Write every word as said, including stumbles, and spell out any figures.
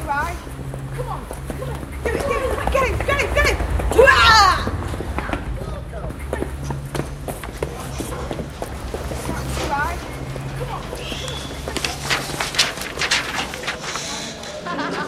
Right. Come on. Come on. Get it, get it, get it, get it, get it. Hurrah! Right. Come on. Come on.